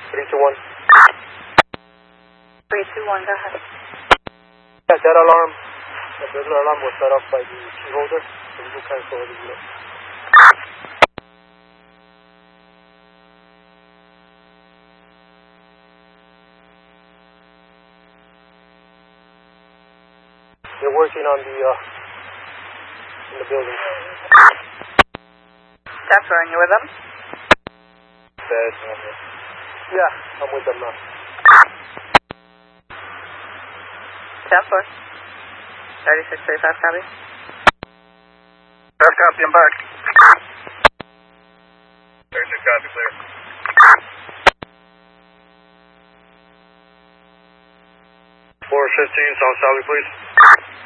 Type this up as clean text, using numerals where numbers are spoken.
321. 321, go ahead. Yeah, that alarm, the burglar alarm was set off by the key holder, so we will cancel the unit. They're working on the, in the building. That's right, you with them? Bad. Yeah, I'm with them now. 10-4. 3635, copy. Fast copy, I'm back. 36 copy, clear. 415, South Sally, please.